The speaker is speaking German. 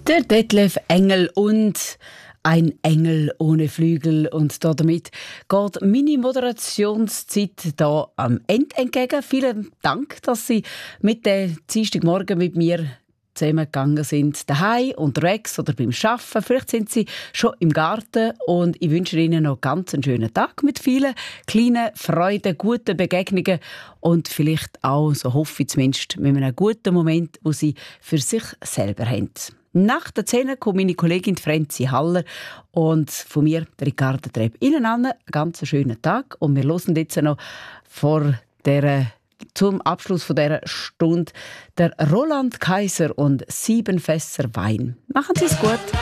Der Detlef Engel und ein Engel ohne Flügel. Und damit geht meine Moderationszeit hier am Ende entgegen. Vielen Dank, dass Sie mit dem Dienstagmorgen mit mir zusammengegangen sind, daheim, unterwegs oder beim Arbeiten. Vielleicht sind Sie schon im Garten und ich wünsche Ihnen noch ganz einen schönen Tag mit vielen kleinen Freuden, guten Begegnungen und vielleicht auch, so hoffe ich zumindest, mit einem guten Moment, wo Sie für sich selber haben. Nach der 10 kommt meine Kollegin Franzi Haller und von mir, der Ricardo Trepp. Ihnen allen einen ganz schönen Tag und wir hören jetzt noch zum Abschluss dieser Stunde der Roland Kaiser und 7 Fässer Wein. Machen Sie es gut.